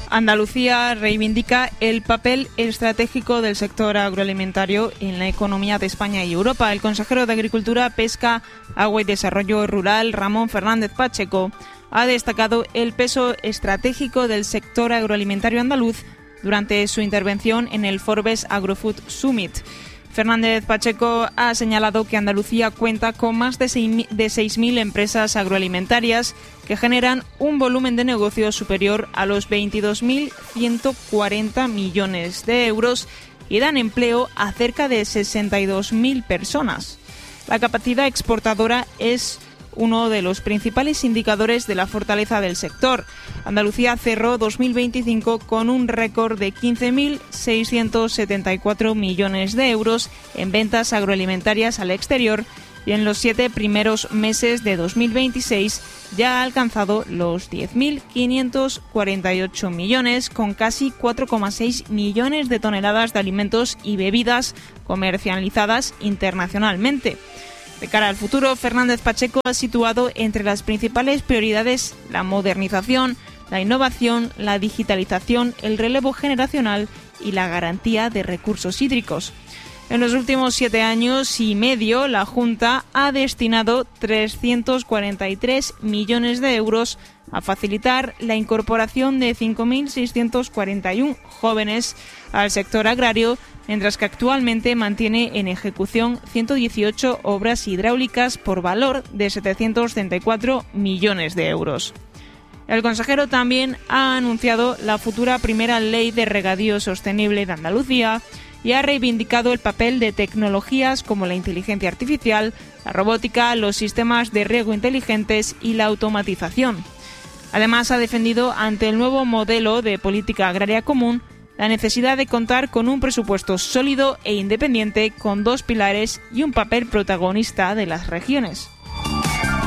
Andalucía reivindica el papel estratégico del sector agroalimentario en la economía de España y Europa. El consejero de Agricultura, Pesca, Agua y Desarrollo Rural, Ramón Fernández Pacheco, ha destacado el peso estratégico del sector agroalimentario andaluz durante su intervención en el Forbes AgroFood Summit. Fernández Pacheco ha señalado que Andalucía cuenta con más de 6.000 empresas agroalimentarias que generan un volumen de negocio superior a los 22.140 millones de euros y dan empleo a cerca de 62.000 personas. La capacidad exportadora es uno de los principales indicadores de la fortaleza del sector. Andalucía cerró 2025 con un récord de 15.674 millones de euros en ventas agroalimentarias al exterior y en los 7 primeros meses de 2026 ya ha alcanzado los 10.548 millones, con casi 4,6 millones de toneladas de alimentos y bebidas comercializadas internacionalmente. De cara al futuro, Fernández Pacheco ha situado entre las principales prioridades la modernización, la innovación, la digitalización, el relevo generacional y la garantía de recursos hídricos. En los últimos 7 años y medio, la Junta ha destinado 343 millones de euros a facilitar la incorporación de 5.641 jóvenes al sector agrario, mientras que actualmente mantiene en ejecución 118 obras hidráulicas por valor de 734 millones de euros. El consejero también ha anunciado la futura primera ley de regadío sostenible de Andalucía y ha reivindicado el papel de tecnologías como la inteligencia artificial, la robótica, los sistemas de riego inteligentes y la automatización. Además, ha defendido ante el nuevo modelo de política agraria común la necesidad de contar con un presupuesto sólido e independiente con 2 pilares y un papel protagonista de las regiones.